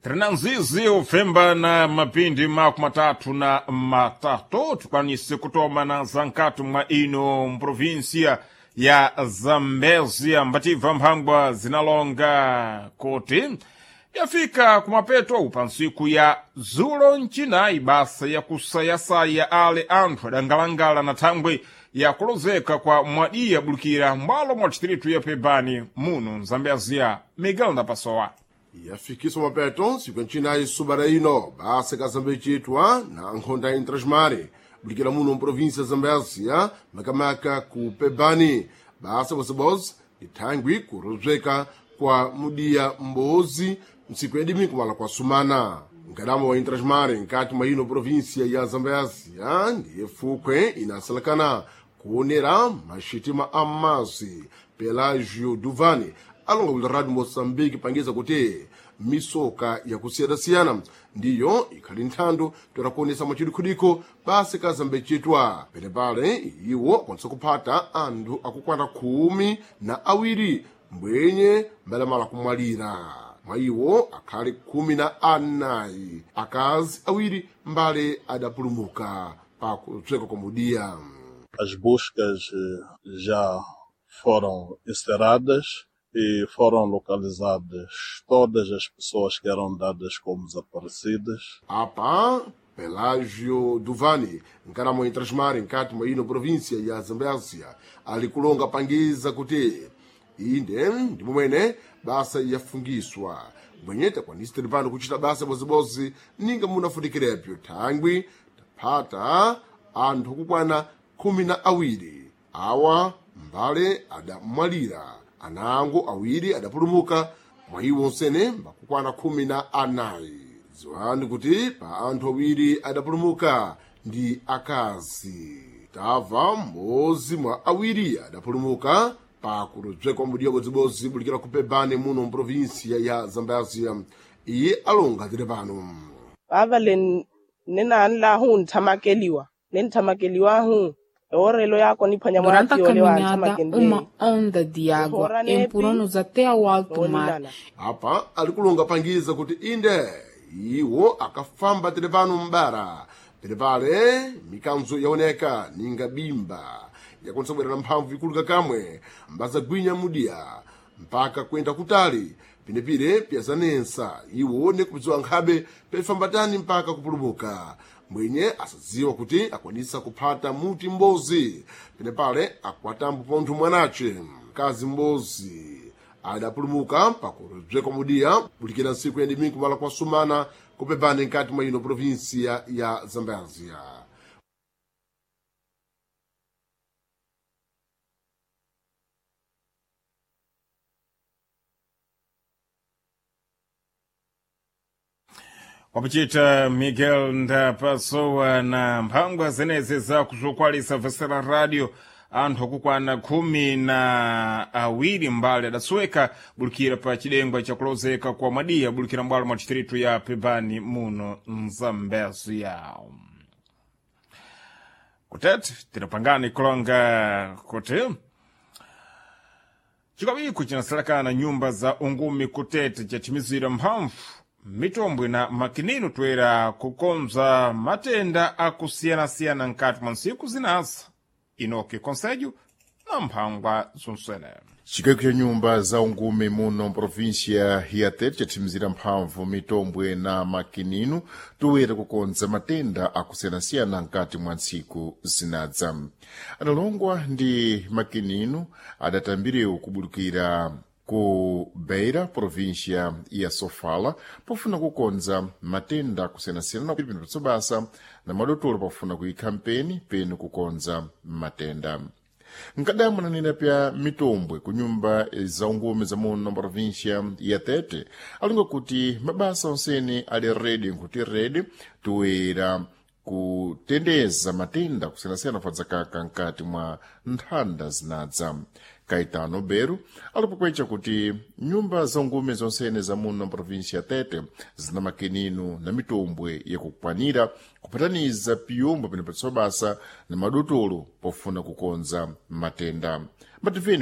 Trinanzizi ufemba na mapindi makumi matatu na matatu tukwanise kutoma na zankatu mwa ino mprovinsia ya Zambezia mbativa mphangwa zinalonga kuti yafika kumapeto upansiku ya zulo nchina ibasa ya kusayasaya ale anthu adangalangala na thangwe ya kulozeka kwa mwadiya bulukira mbalo mwa distritu ya Pebani muno Zambezia. Miguel Ndapasowa yafikisa mapeto siku nchinayi subara ino basa kazambechitwa na nkhonda intrasmari bulikira muno mprovinsia ya Zambezia makamaka ku Pebani basa bosibos ithangwi kurozeka kwa mudiya mbozi msiku yadimi kumala kwa sumana nkadamo wa intrasmari nkati mwa ino provinsia ya Zambezia ndiye fukwe inasalakana kuonera mashitima amazi Pelagio Duvani alonga kula Radio Moçambique pangiza kuti misoka ya kusiyana-siyana ndiyo ikhali nthando torakuonesa machidikudiko basi kazambechitwa penepale iwo kwanisa kuphata anthu akukwana 12 mbwenye mbalamala kumwalira mwa iwo akhali 14 akazi awiri mbale adapulumuka pa kutsweka kwa mudiya. As buscas já foram encerradas e foram localizadas todas as pessoas que eram dadas como desaparecidas. Apa Pelagio Duvani nkaramo intrasmari nkati mwa ino provinsia ya Zambezia alikulonga pangiza kuti inde ndi momwene basa yafungiswa mwenyeta kwanisi pano kuchita basa bozibozi ninga munafunikirepyo thangwi taphata anthu kukwana 12 awa mbale adamwalira anango awiri adapulumuka mwa iwo nsene mbakukwana 14 ziwani kuti pa anthu awiri adapulumuka ndi akazi tava mmozi mwa awiri adapulumuka pa kulozeka mudiya bozibozi bulikira ku Pebani muno mprovinsia ya Zambezia iye alonga tire pano bava nena hu nthamakeliwa hu orelo yako durante a caminhada, uma onda de água empurrou-nos até ao alto mar. Apa alikulonga pangiza kuti inde iwo akafamba tire pano mbara penepale mikanzo yaoneka ninga bimba yakunsabwera mphamvu ikuluka kamwe mbazagwinya mudiya mpaka kwenda kutali pinepire pyazanensa iwo nekupidziwa nkhabe pefambatani mpaka kupulumuka mwenye asadziwa kuti akwanisa kuphata muti mbozi pinepale akwatambo pontho mwanace kazi mbozi adapulumuka pakulozeka mudiya bulikira nsiku yandimi kumala kwa sumana ku Pebani nkati mwa ino provinsia ya Zambezia. wapuchita Miguel Ndapasowa na mphangwa zeneze za kuzokwalisa vesera radio anthu akukwana 12 mbale adasweka bulikira pa chidengwa chakulozeka kwa mwadiya bulikira mbalo mwa distritu ya Pebani muno Zambezia. Kutete tinapangani kulonga kuti chikawiku chinasalakana nyumba za ungumi kutete chachimizira mphamvu mitombwe na makinino twera kukonza matenda akusiyana-siyana nkati mwa nsiku zinaza inoke konseju na mphangwa zonswene. Chikawiku cha nyumba za ungumi muno provinsia ya Tete chatimizira mphamvu mitombwe na makinino tuwera kukonza matenda akusiyana-siyana nkati mwa nsiku zinadza. Analongwa ndi makinino adatambiriwa kubulukira ku Beira, província ya Sofala, pofuna kukonza matenda kusiyana-siyana pino patsobasa na madotolo pofuna kuikampeni peno kukonza matenda. Nkadamu nanena pya mitombwe ku nyumba za ungumi za muno província ya Tete alunga kuti mabasa onsene ali redi nkuti redi tuwera kutendeza matenda kusiyana-siyana fadzakaka nkati mwa nthanda zinadza. Caetano Beru alipokwecha kuti nyumba za ungumi zonsene za muno provinsia ya Tete zina makinino na mitombwe yakukwanira kupataniza piyombo pino patsobasa na madotolo pofuna kukonza matenda. Mativeni